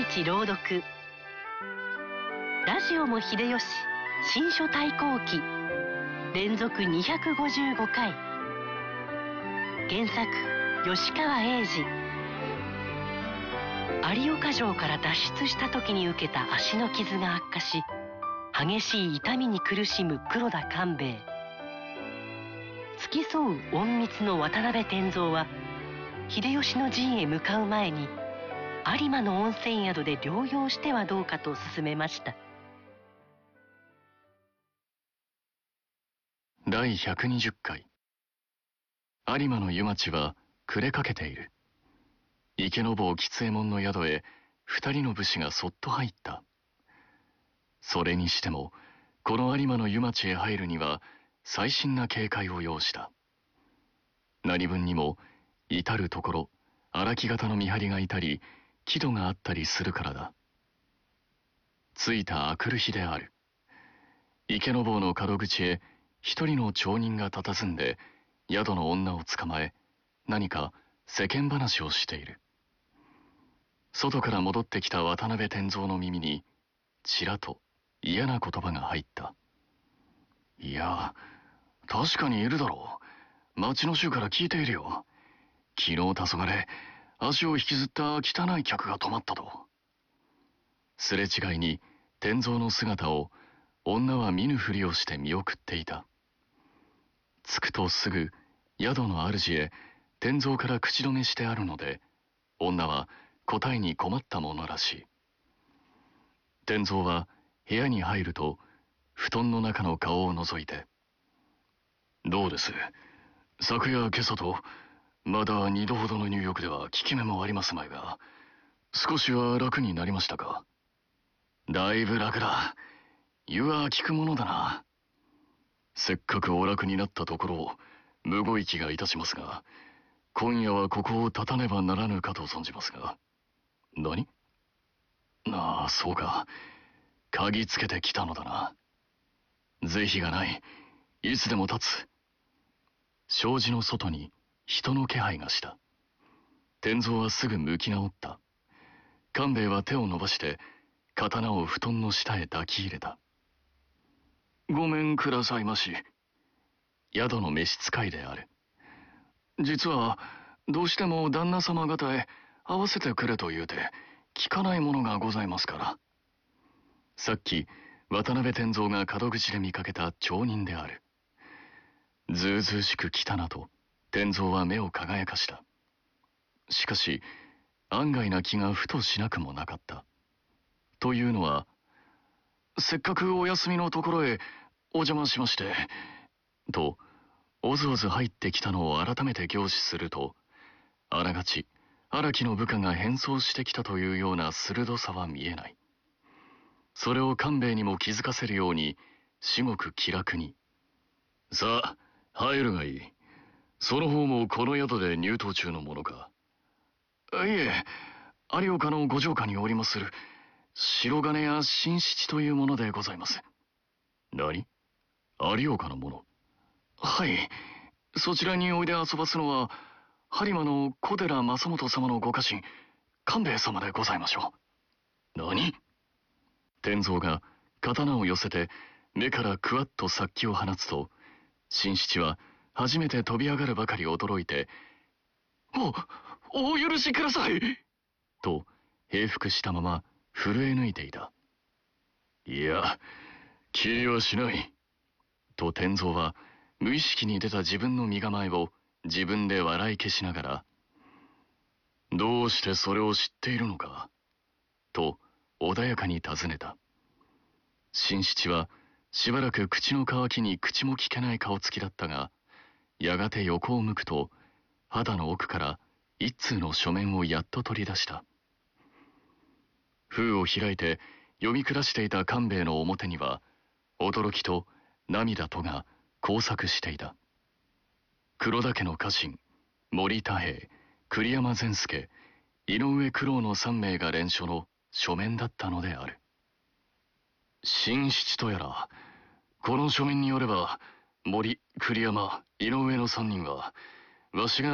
日朗読。ラジオも秀吉新書対抗記連続255回。原作吉川英治。有岡城から脱出した時に受けた足の傷が悪化し、激しい痛みに苦しむ黒田官兵衛。付き添う隠密の渡辺天蔵は秀吉の陣へ向かう前に有馬の温泉宿で療養してはどうかと勧めました。 第120回。有馬の湯町は暮れかけている。池坊吉右衛門の宿へ2人の武士がそっと入った。それにしてもこの有馬の湯町へ入るには細心な警戒を要した。何分にも至る所荒木型の見張りがいたり木戸があったりするからだ。着いた明くる日である。池坊の門口へ一人の町人が佇んで宿の女を捕まえ何か世間話をしている。外から戻ってきた渡辺天蔵の耳にちらと嫌な言葉が入った。いや、確かにいるだろう。町の衆から聞いているよ。昨日黄昏足を引きずった汚い客が泊まったと。すれ違いに天蔵の姿を女は見ぬふりをして見送っていた。着くとすぐ宿の主へ天蔵から口止めしてあるので、女は答えに困ったものらしい。天蔵は部屋に入ると布団の中の顔を覗いて、どうです、昨夜今朝とまだ2度ほどの入浴では効き目もありますまいが、少しは楽になりましたか。だいぶ楽だ。湯は効くものだな。せっかくお楽になったところをむごい気がいたしますが、今夜はここを立たねばならぬかと存じますが。何？ああ、そうか。鍵つけてきたのだな。是非がない。いつでも立つ。障子の外に人の気配がした。天蔵はすぐ向き直った。官兵衛は手を伸ばして刀を布団の下へ抱き入れた。ごめんくださいまし。宿の召使いである。実はどうしても旦那様方へ会わせてくれと言うて聞かないものがございますから。さっき渡辺天蔵が門口で見かけた町人である。ずうずうしく来たなと天蔵は目を輝かした。しかし案外な気がふとしなくもなかった。というのは、せっかくお休みのところへお邪魔しましてとおずおず入ってきたのを改めて凝視すると、あながち荒木の部下が変装してきたというような鋭さは見えない。それを官兵衛にも気づかせるように至極気楽に、さあ入るがいい。その方もこの宿で入湯中のものか。いえ、有岡のご城下におりまする白金や新七というものでございます。何？有岡のもの？はい、そちらにおいで遊ばすのは播磨の小寺正元様のご家臣官兵衛様でございましょう。何？天蔵が刀を寄せて目からくわっと殺気を放つと、新七は初めて飛び上がるばかり驚いて、お許しくださいと平伏したまま震え抜いていた。いや、気にはしないと天蔵は無意識に出た自分の身構えを自分で笑い消しながら、どうしてそれを知っているのかと穏やかに尋ねた。新七はしばらく口の渇きに口も利けない顔つきだったが、やがて横を向くと肌の奥から一通の書面をやっと取り出した。封を開いて読み下していた官兵衛の表には驚きと涙とが交錯していた。黒田家の家臣森太兵衛、栗山善助、井上九郎の3名が連署の書面だったのである。新七とやら、この書面によれば森、栗山、井上の3人はわしが